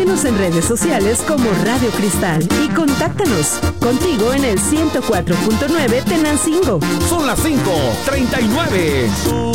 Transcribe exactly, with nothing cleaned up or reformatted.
Síguenos en redes sociales como Radio Cristal y contáctanos. Contigo en el ciento cuatro punto nueve Tenancingo. Son las cinco treinta y nueve.